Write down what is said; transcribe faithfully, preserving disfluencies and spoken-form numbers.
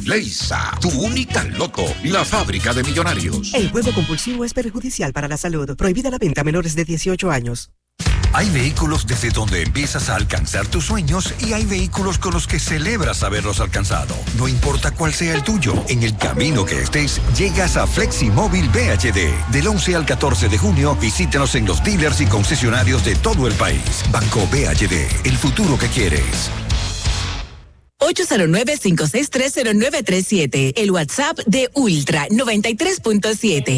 Leisa, tu única loto, la fábrica de millonarios. El juego compulsivo es perjudicial para la salud. Prohibida la venta a menores de dieciocho años. Hay vehículos desde donde empiezas a alcanzar tus sueños y hay vehículos con los que celebras haberlos alcanzado. No importa cuál sea el tuyo, en el camino que estés, llegas a Fleximóvil B H D. Del once al catorce de junio, visítenos en los dealers y concesionarios de todo el país. Banco B H D, el futuro que quieres. ocho cero nueve, cinco seis tres, cero nueve tres siete. El WhatsApp de Ultra noventa y tres punto siete.